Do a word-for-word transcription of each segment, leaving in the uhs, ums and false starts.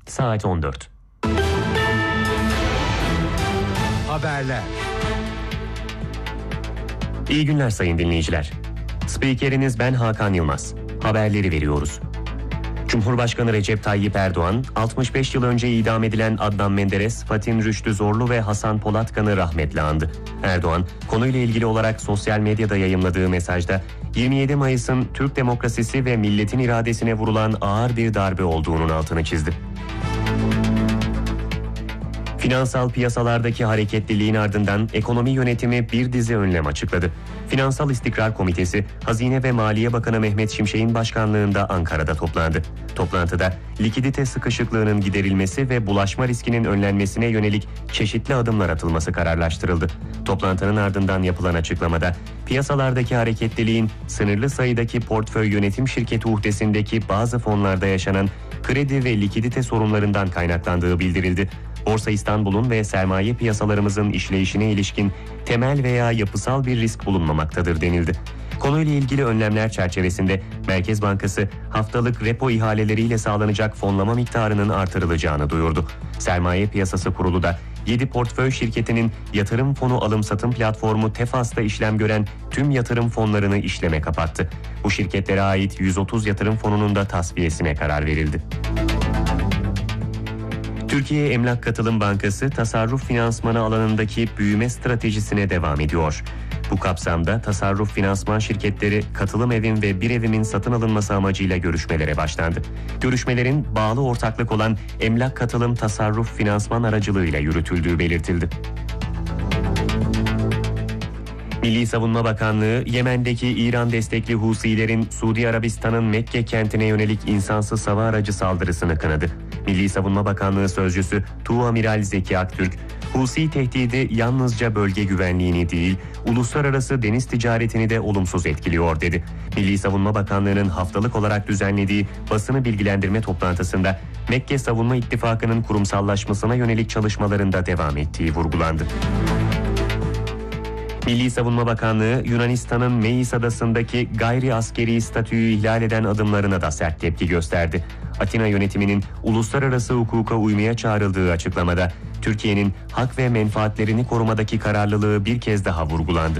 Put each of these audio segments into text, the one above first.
Saat on dört. Haberler. İyi günler sayın dinleyiciler. Spikeriniz ben Hakan Yılmaz. Haberleri veriyoruz. Cumhurbaşkanı Recep Tayyip Erdoğan, altmış beş yıl önce idam edilen Adnan Menderes, Fatin Rüştü Zorlu ve Hasan Polatkan'ı rahmetle andı. Erdoğan, konuyla ilgili olarak sosyal medyada yayımladığı mesajda, yirmi yedi Mayıs'ın Türk demokrasisi ve milletin iradesine vurulan ağır bir darbe olduğunun altını çizdi. Finansal piyasalardaki hareketliliğin ardından ekonomi yönetimi bir dizi önlem açıkladı. Finansal İstikrar Komitesi, Hazine ve Maliye Bakanı Mehmet Şimşek'in başkanlığında Ankara'da toplandı. Toplantıda likidite sıkışıklığının giderilmesi ve bulaşma riskinin önlenmesine yönelik çeşitli adımlar atılması kararlaştırıldı. Toplantının ardından yapılan açıklamada, piyasalardaki hareketliliğin sınırlı sayıdaki portföy yönetim şirketi uhdesindeki bazı fonlarda yaşanan kredi ve likidite sorunlarından kaynaklandığı bildirildi. Borsa İstanbul'un ve sermaye piyasalarımızın işleyişine ilişkin temel veya yapısal bir risk bulunmamaktadır denildi. Konuyla ilgili önlemler çerçevesinde Merkez Bankası haftalık repo ihaleleriyle sağlanacak fonlama miktarının artırılacağını duyurdu. Sermaye Piyasası Kurulu da yedi portföy şirketinin yatırım fonu alım-satım platformu Tefas'ta işlem gören tüm yatırım fonlarını işleme kapattı. Bu şirketlere ait yüz otuz yatırım fonunun da tasfiyesine karar verildi. Türkiye Emlak Katılım Bankası tasarruf finansmanı alanındaki büyüme stratejisine devam ediyor. Bu kapsamda tasarruf finansman şirketleri Katılım Evim ve Bir Evim'in satın alınması amacıyla görüşmelere başlandı. Görüşmelerin bağlı ortaklık olan Emlak Katılım Tasarruf Finansman aracılığıyla yürütüldüğü belirtildi. Milli Savunma Bakanlığı, Yemen'deki İran destekli Husilerin Suudi Arabistan'ın Mekke kentine yönelik insansız hava aracı saldırısını kınadı. Milli Savunma Bakanlığı Sözcüsü Tuğamiral Zeki Aktürk, Husi tehdidi yalnızca bölge güvenliğini değil, uluslararası deniz ticaretini de olumsuz etkiliyor dedi. Milli Savunma Bakanlığı'nın haftalık olarak düzenlediği basını bilgilendirme toplantısında Mekke Savunma İttifakı'nın kurumsallaşmasına yönelik çalışmalarında devam ettiği vurgulandı. Milli Savunma Bakanlığı, Yunanistan'ın Meis Adası'ndaki gayri askeri statüyü ihlal eden adımlarına da sert tepki gösterdi. Atina yönetiminin uluslararası hukuka uymaya çağrıldığı açıklamada, Türkiye'nin hak ve menfaatlerini korumadaki kararlılığı bir kez daha vurgulandı.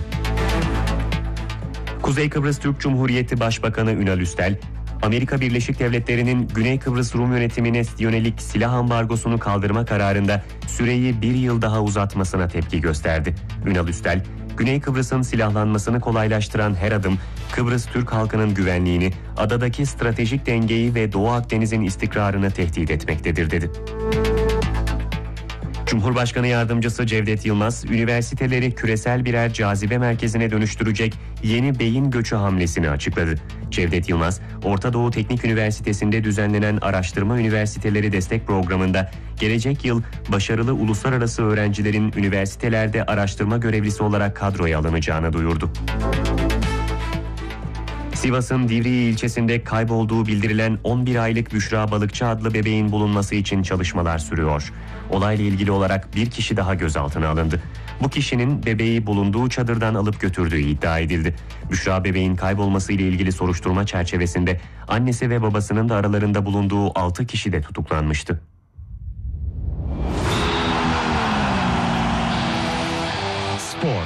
Kuzey Kıbrıs Türk Cumhuriyeti Başbakanı Ünal Üstel, Amerika Birleşik Devletleri'nin Güney Kıbrıs Rum yönetimine yönelik silah ambargosunu kaldırma kararında süreyi bir yıl daha uzatmasına tepki gösterdi. Ünal Üstel, Güney Kıbrıs'ın silahlanmasını kolaylaştıran her adım, Kıbrıs Türk halkının güvenliğini, adadaki stratejik dengeyi ve Doğu Akdeniz'in istikrarını tehdit etmektedir dedi. Cumhurbaşkanı Yardımcısı Cevdet Yılmaz, üniversiteleri küresel birer cazibe merkezine dönüştürecek yeni beyin göçü hamlesini açıkladı. Cevdet Yılmaz, Orta Doğu Teknik Üniversitesi'nde düzenlenen Araştırma Üniversiteleri Destek Programı'nda gelecek yıl başarılı uluslararası öğrencilerin üniversitelerde araştırma görevlisi olarak kadroya alınacağını duyurdu. Sivas'ın Divriği ilçesinde kaybolduğu bildirilen on bir aylık Büşra Balıkçı adlı bebeğin bulunması için çalışmalar sürüyor. Olayla ilgili olarak bir kişi daha gözaltına alındı. Bu kişinin bebeği bulunduğu çadırdan alıp götürdüğü iddia edildi. Büşra bebeğin kaybolması ile ilgili soruşturma çerçevesinde annesi ve babasının da aralarında bulunduğu altı kişi de tutuklanmıştı. Spor.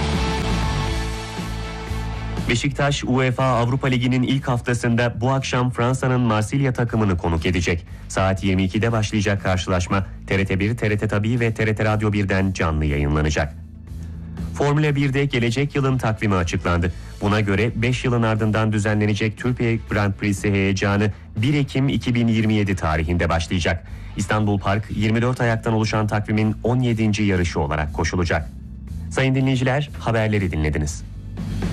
Beşiktaş, UEFA Avrupa Ligi'nin ilk haftasında bu akşam Fransa'nın Marsilya takımını konuk edecek. Saat yirmi ikide başlayacak karşılaşma T R T bir, T R T Tabii ve T R T Radyo birden canlı yayınlanacak. Formula birde gelecek yılın takvimi açıklandı. Buna göre beş yılın ardından düzenlenecek Türkiye Grand Prix'si heyecanı bir Ekim iki bin yirmi yedi tarihinde başlayacak. İstanbul Park yirmi dört ayaktan oluşan takvimin on yedinci yarışı olarak koşulacak. Sayın dinleyiciler, haberleri dinlediniz.